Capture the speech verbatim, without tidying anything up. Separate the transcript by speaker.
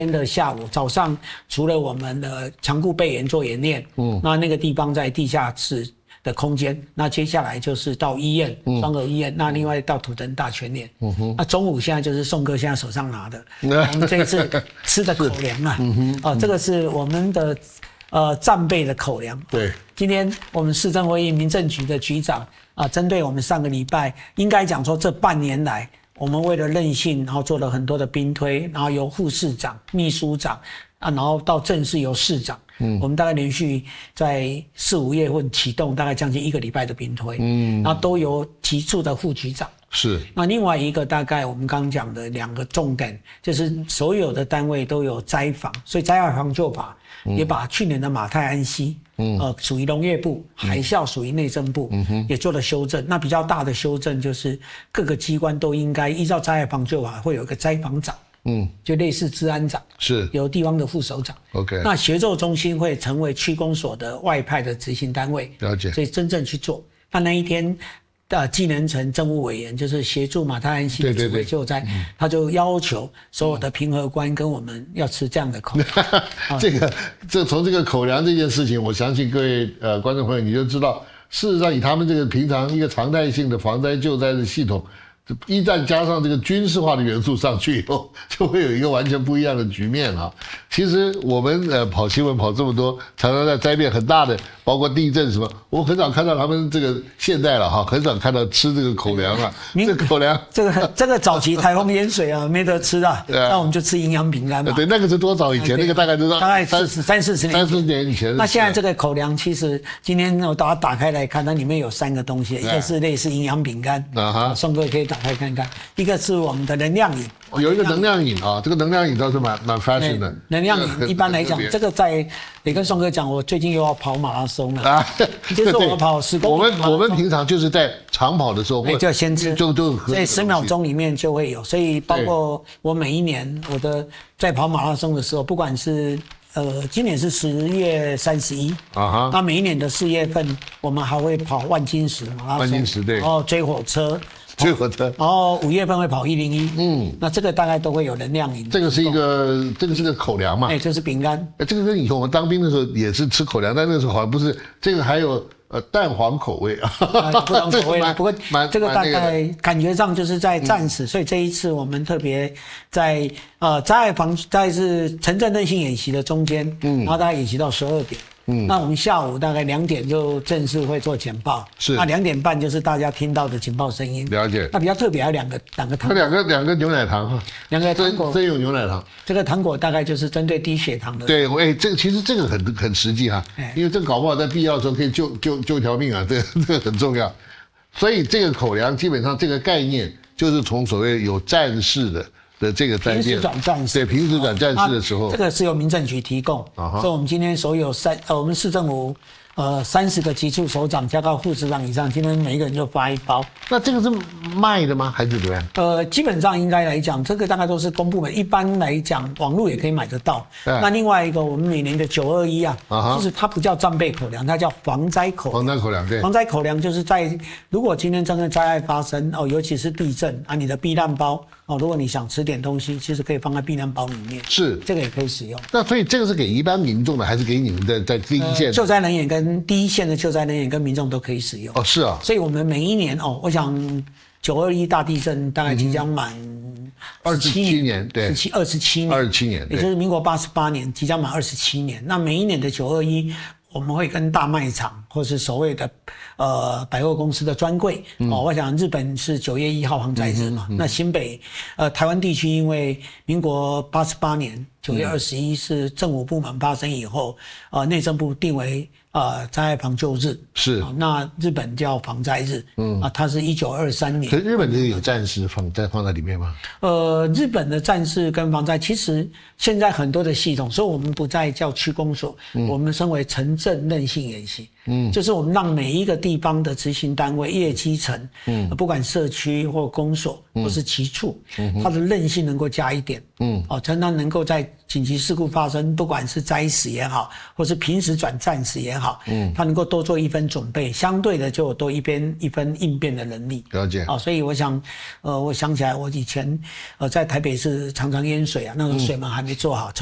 Speaker 1: 天的下午早上，除了我们的长固备演做演练，嗯，那那个地方在地下室的空间，那接下来就是到医院，双和医院，那另外到土城大全联，嗯哼，那中午现在就是宋哥现在手上拿的，我们这一次吃的口粮啊，嗯哼，哦，这个是我们的呃战备的口粮，
Speaker 2: 对，
Speaker 1: 今天我们市政会议民政局的局长啊，针对我们上个礼拜，应该讲说这半年来。我们为了韧性，然后做了很多的兵推，然后由副市长、秘书长啊，然后到正式由市长，嗯，我们大概连续在四五月份启动，大概将近一个礼拜的兵推，嗯，然后都由局处的副局长。
Speaker 2: 是，
Speaker 1: 那另外一个大概我们刚刚讲的两个重点，就是所有的单位都有灾防，所以灾害防救法也把去年的马太安溪，嗯，呃，属于农业部，海啸属于内政部，嗯哼，也做了修正。那比较大的修正就是各个机关都应该依照灾害防救法会有一个灾防长，嗯，就类似治安长，
Speaker 2: 是
Speaker 1: 由地方的副首长。
Speaker 2: OK，
Speaker 1: 那协作中心会成为区公所的外派的执行单位，
Speaker 2: 了解。
Speaker 1: 所以真正去做。那那一天。呃，技能层政务委员就是协助马太安溪的主委救灾，他就要求所有的评核官跟我们要吃这样的口粮。
Speaker 2: 这个，这从这个口粮这件事情，我相信各位呃观众朋友你就知道，事实上以他们这个平常一个常态性的防灾救灾的系统。一旦加上这个军事化的元素上去以后，就会有一个完全不一样的局面啊。其实我们呃跑新闻跑这么多，常常在灾变很大的，包括地震什么，我很少看到他们这个现代了哈，很少看到吃这个口粮啊。这口粮，
Speaker 1: 这个这个早期台风淹水啊，没得吃啊，那我们就吃营养饼干嘛。
Speaker 2: 对，那个是多早以前？那个大概都
Speaker 1: 大概三三四十年，
Speaker 2: 三四年以前。
Speaker 1: 那现在这个口粮，其实今天我把它打开来看，它里面有三个东西，一个是类似营养饼干，啊哈，宋哥可以打开看看。一个是我们的能量饮，
Speaker 2: 有一个能量饮啊，这个能量饮倒是蛮蛮 fashion 的。
Speaker 1: 能量饮一般来讲，这个在也跟宋哥讲，我最近又要跑马拉松了啊，就是我跑十公里。
Speaker 2: 我们我们平常就是在长跑的时候，
Speaker 1: 就要先吃，
Speaker 2: 就就
Speaker 1: 所以十秒钟里面就会有，所以包括我每一年我的在跑马拉松的时候，不管是。呃，今年是十月三十一啊哈，那每一年的四月份，我们还会跑万金石马拉松，
Speaker 2: 万金石对，
Speaker 1: 然后追火车，
Speaker 2: 追火车，
Speaker 1: 然后五月份会跑一零一，嗯，那这个大概都会有能量饮。
Speaker 2: 这个是一个，这个是个口粮嘛，
Speaker 1: 哎，这是饼干。
Speaker 2: 哎，这个跟以前我们当兵的时候也是吃口粮，但那个时候好像不是，这个还有。呃，蛋黄口味啊，
Speaker 1: 不同口味了。不过这个大概感觉上就是在战时，所以这一次我们特别在呃灾害防在是城镇韧性演习的中间，嗯，然后大概演习到十二点。嗯，那我们下午大概两点就正式会做简报，
Speaker 2: 是
Speaker 1: 那两点半就是大家听到的简报声音。
Speaker 2: 了解。
Speaker 1: 那比较特别还有两个两个糖，
Speaker 2: 两个两个牛奶糖哈，
Speaker 1: 两个糖果
Speaker 2: 真有牛奶糖。
Speaker 1: 这个糖果大概就是针对低血糖的。
Speaker 2: 对，哎，这个其实这个很很实际哈，因为这个搞不好在必要的时候可以救救救一条命啊，这个这个很重要。所以这个口粮基本上这个概念就是从所谓有战士的。的这个灾变，
Speaker 1: 平时转战士，
Speaker 2: 对，平时转战士的时候，
Speaker 1: 这个是由民政局提供，啊、所以我们今天所有三呃，我们市政府呃三十个局处首长加到副市长以上，今天每一个人就发一包。
Speaker 2: 那这个是卖的吗？还是怎么样？
Speaker 1: 呃，基本上应该来讲，这个大概都是公部门，一般来讲，网络也可以买得到。那另外一个，我们每年的九二一啊，啊其实它不叫战备口粮，它叫防灾口粮。
Speaker 2: 防灾口粮，对。
Speaker 1: 防灾口粮就是在如果今天真的灾害发生哦，尤其是地震啊，你的避难包。哦，如果你想吃点东西，其实可以放在避难包里面，
Speaker 2: 是
Speaker 1: 这个也可以使用。
Speaker 2: 那所以这个是给一般民众的，还是给你们在在第一线、呃、
Speaker 1: 救灾人员跟第一线的救灾人员跟民众都可以使用？
Speaker 2: 哦，是啊。
Speaker 1: 所以我们每一年哦，我想九二一大地震大概即将满
Speaker 2: 二十七年，对，
Speaker 1: 十七二十七年，
Speaker 2: 二十七年，
Speaker 1: 也就是民国八十八年，即将满二十七年。那每一年的九二一。我们会跟大卖场或是所谓的呃百货公司的专柜、嗯、哦，我想日本是九月一号航载日嘛，嗯嗯、那新北呃台湾地区因为民国八十八年九月二十一是政府部门发生以后，呃内政部定为呃灾害防救日，
Speaker 2: 是、
Speaker 1: 哦、那日本叫防灾日，嗯啊，它是一九二三年。
Speaker 2: 可是日本这个有战士放在放在里面吗？
Speaker 1: 呃，日本的战士跟防灾其实现在很多的系统，所以我们不再叫区公所，嗯、我们称为城镇韧性演习。嗯， 嗯，就是我们让每一个地方的执行单位、业基层，嗯，不管社区或公所或是局处，嗯，它的韧性能够加一点，嗯，哦，才能能够在紧急事故发生，不管是灾死也好，或是平时转战死也好，嗯，它能够多做一分准备，相对的就有多一边一分应变的能力。
Speaker 2: 了解。
Speaker 1: 哦，所以我想，呃，我想起来我以前呃在台北市常常淹水啊，那时候水门还没做好。